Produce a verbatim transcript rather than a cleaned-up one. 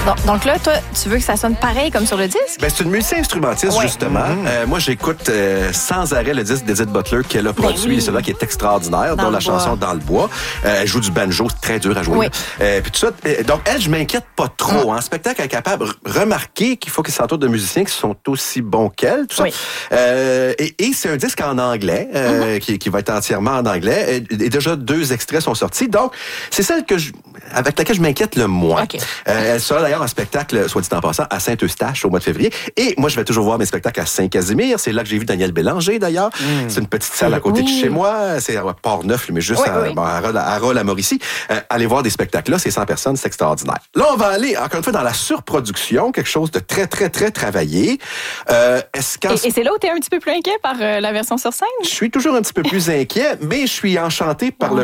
Donc, donc là, toi, tu veux que ça sonne pareil comme sur le disque? Ben, c'est une multi-instrumentiste, ouais. justement. Mm-hmm. Euh, moi, j'écoute euh, sans arrêt le disque d'Edith Butler qu'elle a produit, ben oui. celui-là qui est extraordinaire, dans dont la bois. chanson Dans le bois. Euh, elle joue du banjo, c'est très dur à jouer. Oui. Euh, puis tout ça. Euh, donc, elle, je m'inquiète pas trop. Mm. En spectacle, elle est capable de remarquer qu'il faut qu'elle s'entoure de musiciens qui sont aussi bons qu'elle, tout ça. Oui. Euh, et, et c'est un disque en anglais, euh, mm-hmm. qui, qui va être entièrement en anglais. Et, et déjà, deux extraits sont sortis. Donc, c'est celle que je, avec laquelle je m'inquiète le moins. Okay. Euh, elle sera d'ailleurs en spectacle, soit dit en passant, à Saint-Eustache au mois de février. Et moi, je vais toujours voir mes spectacles à Saint-Casimir. C'est là que j'ai vu Daniel Bélanger, d'ailleurs. Mm. C'est une petite salle à côté oui. de chez moi. C'est à Port-Neuf, mais juste oui, à, oui. Bon, à, à Roll-à-Mauricie. Euh, allez voir des spectacles là, c'est cent personnes, c'est extraordinaire. Là, on va aller, encore une fois, dans la surproduction, quelque chose de très, très, très travaillé. Euh, est-ce qu'en... et, et c'est là où tu es un petit peu plus inquiet par euh, la version sur scène? Je suis toujours un petit peu plus inquiet, mais je suis enchanté par oui.